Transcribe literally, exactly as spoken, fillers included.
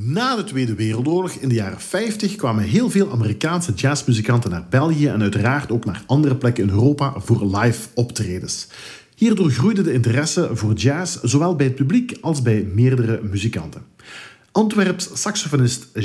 Na de Tweede Wereldoorlog, in de jaren vijftig, kwamen heel veel Amerikaanse jazzmuzikanten naar België en uiteraard ook naar andere plekken in Europa voor live optredens. Hierdoor groeide de interesse voor jazz zowel bij het publiek als bij meerdere muzikanten. Antwerps saxofonist